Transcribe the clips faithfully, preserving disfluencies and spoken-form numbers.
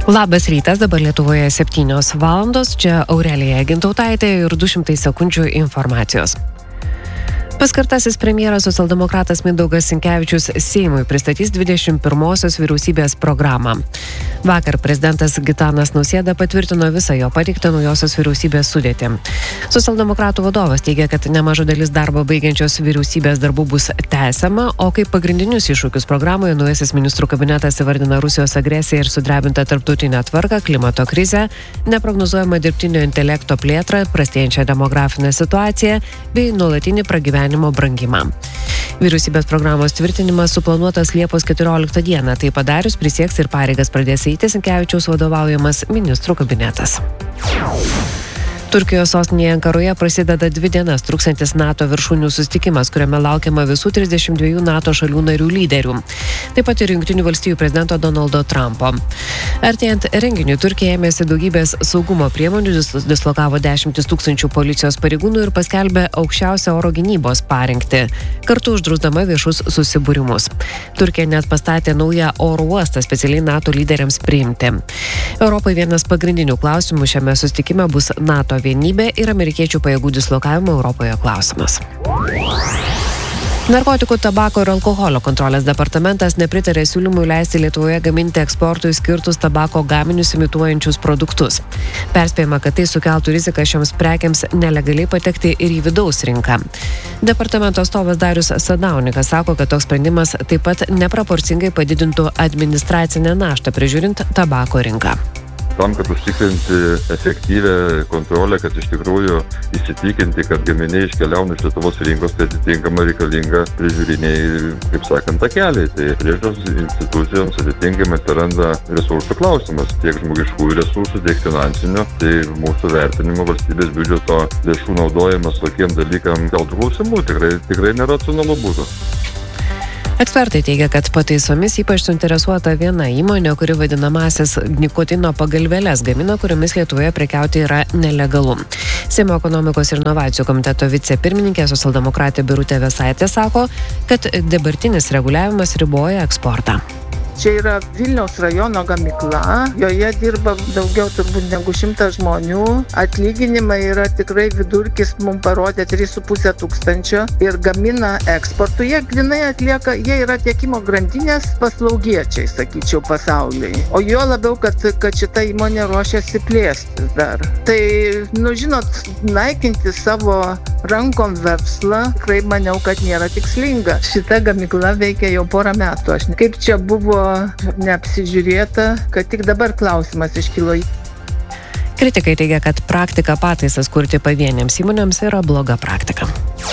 Labas rytas, dabar Lietuvoje septynios valandos, čia Aurelija Gintautaitė ir du šimtai sekundžių informacijos. Paskirtasis premjeras socialdemokratas Mindaugas Sinkevičius Seimui pristatys dvidešimt pirmosios vyriausybės programą. Vakar prezidentas Gitanas Nausėda patvirtino visą jo pateiktą naujosios vyriausybės sudėtį. Socialdemokratų vadovas teigia, kad nemaža dalis darbo baigiančios vyriausybės darbų bus tęsiama, o kaip pagrindinius iššūkius programoje naujasis ministrų kabinetas įvardina Rusijos agresiją ir sudrebintą tarptautinę tvarką, klimato krizę, neprognozuojamą dirbtinio intelekto plėtrą, prastėjančią demografinę situaciją bei nuolatinį pragyvenimo brangimą. Vyriausybės programos tvirtinimas suplanuotas Liepos keturioliktą dieną. Tai padarius prisieks ir pareigas pradės eiti Sinkevičiaus vadovaujamas ministrų kabinetas. Turkijos sostinėje Ankaroje prasideda dvi dienas truksiantis NATO viršūnių susitikimas, kuriame laukiama visų trisdešimt dviejų NATO šalių narių lyderių. Taip pat ir Jungtinių valstijų prezidento Donaldo Trumpo. Artėjant renginiui, Turkija ėmėsi daugybės saugumo priemonių, dislokavo dešimtis tūkstančių policijos pareigūnų ir paskelbė aukščiausią oro gynybos parengtį, kartu uždrausdama viešus susibūrimus. Turkija net pastatė naują oro uostą specialiai NATO lyderiams priimti. Europai vienas pagrindinių klausimų šiame susitikime bus NATO vienybė ir amerikiečių pajėgų dislokavimo Europoje klausimas. Narkotikų, tabako ir alkoholio kontrolės departamentas nepritarė siūlymui leisti Lietuvoje gaminti eksportui skirtus tabako gaminius imituojančius produktus. Perspėjama, kad tai sukeltų riziką šioms prekiams nelegaliai patekti ir į vidaus rinką. Departamento atstovas Darius Sadaunikas sako, kad toks sprendimas taip pat neproporcingai padidintų administracinę naštą prižiūrint tabako rinką. Tam, kad užtikrinti efektyvę kontrolę, kad iš tikrųjų įsitikinti, kad gaminiai iškeliauna iš Lietuvos rinkos, tai atitinkamai reikalinga prižiūriniai, kaip sakant, takeliai. Tai priežiūros institucijoms atitinkamai atsiranda resursų klausimas, tiek žmogiškųjų resursų, tiek finansinių. Tai mūsų vertinimo valstybės biudžeto lėšų naudojimas tokiem dalykam keltų klausimų tikrai, tikrai neracionalu būtų. Ekspertai teigia, kad pataisomis ypač suinteresuota viena įmonė, kuri vadinamasis nikotino pagalvėles gamina, kuriomis Lietuvoje prekiauti yra nelegalu. Seimo ekonomikos ir inovacijų komiteto vicepirmininkė socialdemokratė Birutė Vėsaitė sako, kad dabartinis reguliavimas riboja eksportą. Čia yra Vilniaus rajono gamykla, joje dirba daugiau turbūt negu šimtas žmonių. Atlyginimai yra tikrai vidurkis, mums parodė trys su puse tūkstančio ir gamina eksportų. Jie grinai atlieka, jie yra tiekimo grandinės paslaugiečiai, sakyčiau, pasauliui. O jo labiau, kad, kad šita įmonė ruošiasi plėstis dar. Tai, nu žinot, naikinti savo rankom verslą, tikrai maniau, kad nėra tikslinga. Šita gamykla veikia jau porą metų. Aš kaip čia buvo neapsižiūrėta, kad tik dabar klausimas iškilo. Kritikai teigia, kad praktika pataisas kurti pavieniams įmonėms yra bloga praktika.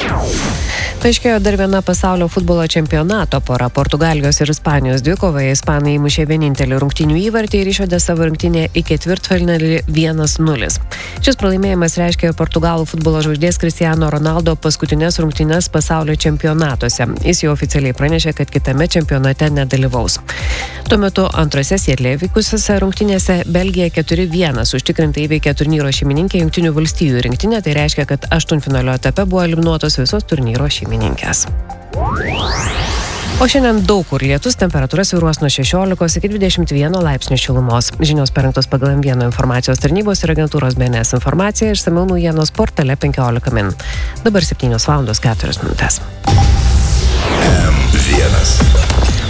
Paaiškėjo dar viena pasaulio futbolo čempionato pora. Portugalijos ir Ispanijos dvikovoje ispanai įmušė vienintelį rungtynių įvartį ir išvedė savo rinktinę į ketvirtfinalį vienas nulis. Šis pralaimėjimas reiškia Portugalų futbolo žvaigždės Cristiano Ronaldo paskutinės rungtynes pasaulio čempionatuose. Jis jau oficialiai pranešė, kad kitame čempionate nedalyvaus. Tuo metu antrose Sietlėje vykusiose rungtynėse Belgija keturi vienas užtikrintai įveikė turnyro šeimininkė Jungtinių valstijų rinktinę. Tai reiškia, kad aštuntfinalio etape buvo eliminuotos visos turnyro šeimininkės. O šiandien daug kur lietus, temperatūra svyruos nuo šešiolikos iki dvidešimt vieno laipsnių šilumos. Žinios parengtos pagal M vienas informacijos tarnybos ir agentūros B N S informacija, išsamiau naujienos portale penkiolika min. Dabar septynios valandos keturios minutės. M vienas.